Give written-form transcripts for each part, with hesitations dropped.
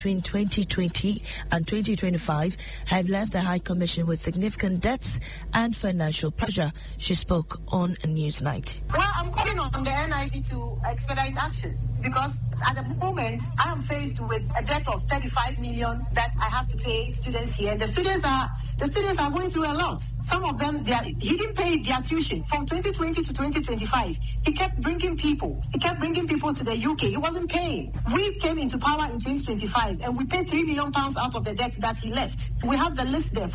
between 2020 and 2025 have left the High Commission with significant debts and financial pressure. She spoke on Newsnight. Well, I'm calling on the NIP to expedite action because at the moment I am faced with a debt of 35 million that I have to pay students here. The students are going through a lot. Some of them, he didn't pay their tuition from 2020 to 2025. He kept bringing people to the UK. He wasn't paying. We came into power in 2025 and we paid £3 million out of the debt that he left. We have the list there.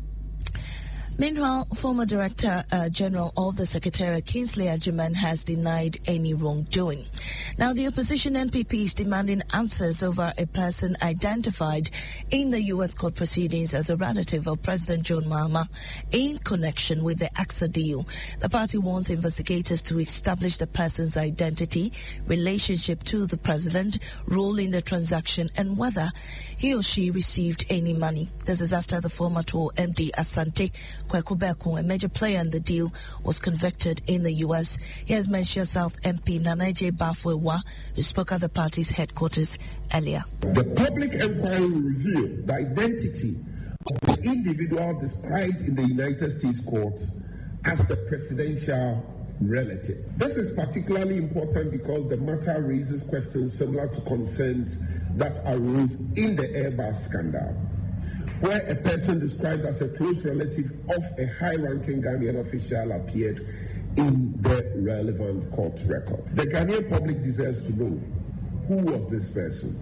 Meanwhile, former Director General of the Secretariat, Kingsley Agyemang, has denied any wrongdoing. Now, the opposition NPP is demanding answers over a person identified in the U.S. court proceedings as a relative of President John Mahama in connection with the AXA deal. The party wants investigators to establish the person's identity, relationship to the president, role in the transaction, and whether he or she received any money. This is after the former Tour MD Asante Kwaku Beku, a major player in the deal, was convicted in the U.S. Here's Menchia South MP Nanaje Bafwewa, who spoke at the party's headquarters earlier. The public inquiry will reveal the identity of the individual described in the United States court as the presidential relative. This is particularly important because the matter raises questions similar to concerns that arose in the Airbus scandal, where a person described as a close relative of a high-ranking Ghanaian official appeared in the relevant court record. The Ghanaian public deserves to know who was this person.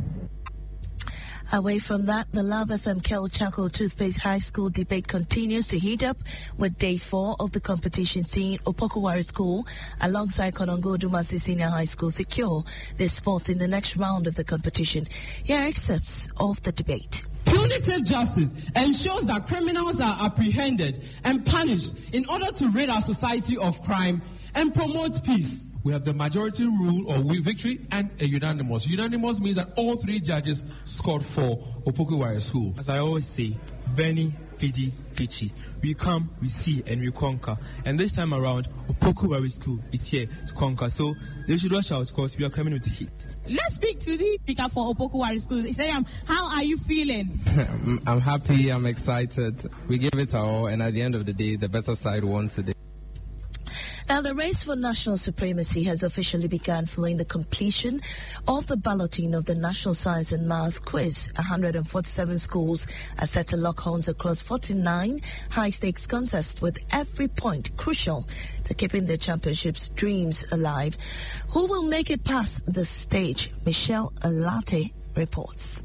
Away from that, the Love FM Kel Chako Toothpaste High School debate continues to heat up with day 4 of the competition, seeing Opoku School alongside Konongo Dumasi Senior High School secure their spots in the next round of the competition. Here are excerpts of the debate. Punitive justice ensures that criminals are apprehended and punished in order to rid our society of crime and promote peace. We have the majority rule or victory and a unanimous. Unanimous means that all 3 judges scored for Opoku Warrior School. As I always say, Benny, Fiji, Fichi. We come, we see, and we conquer. And this time around, Opoku Warrior School is here to conquer. So they should rush out because we are coming with the heat. Let's speak to the speaker for Opoku Warrior School. Isayam, how are you feeling? I'm happy, I'm excited. We give it our all, and at the end of the day, the better side won today. Now, the race for national supremacy has officially begun following the completion of the balloting of the National Science and Math Quiz. 147 schools are set to lock horns across 49 high-stakes contests, with every point crucial to keeping the championship's dreams alive. Who will make it past this stage? Michelle Alate reports.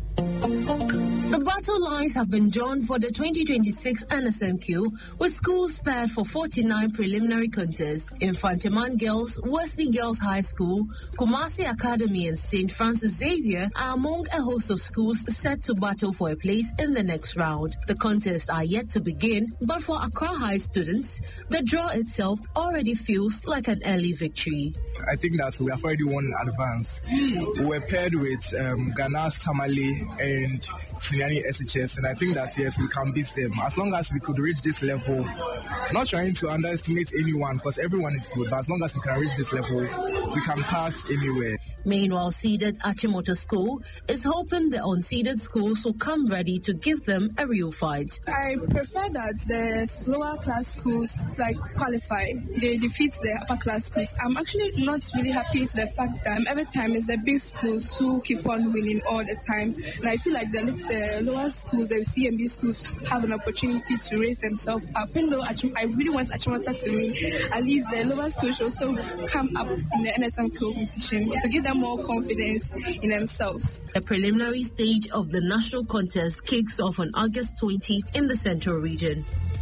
The battle lines have been drawn for the 2026 NSMQ, with schools spared for 49 preliminary contests. Infantiman Girls, Wesley Girls High School, Kumasi Academy and St. Francis Xavier are among a host of schools set to battle for a place in the next round. The contests are yet to begin, but for Accra High students, the draw itself already feels like an early victory. I think that we have already won in advance. We were paired with Ghana's Tamale and Sunyani SHS, and I think that yes, we can beat them as long as we could reach this level. Not trying to underestimate anyone because everyone is good, but as long as we can reach this level, we can pass anywhere. Meanwhile, seeded Achimota School is hoping the unseeded schools will come ready to give them a real fight. I prefer that the lower class schools qualify. They defeat the upper class schools. I'm actually not really happy to the fact that every time it's the big schools who keep on winning all the time. And I feel like the lower schools, the CMB schools, have an opportunity to raise themselves up. Even though I really want Achimota to win, at least the lower schools should also come up in the NSM competition to give them more confidence in themselves. The preliminary stage of the national contest kicks off on August 20 in the Central Region.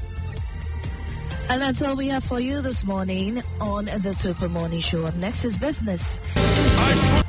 And that's all we have for you this morning on the Super Morning Show. Up next is business.